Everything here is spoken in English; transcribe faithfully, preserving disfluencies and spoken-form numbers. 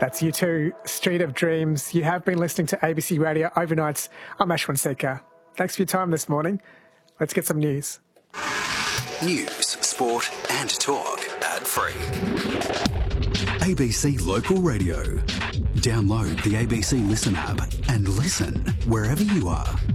That's U two, Street of Dreams. You have been listening to A B C Radio Overnights. I'm Ashwin Sekhar. Thanks for your time this morning. Let's get some news. News, sport and talk. Ad-free. A B C Local Radio. Download the A B C Listen app and listen wherever you are.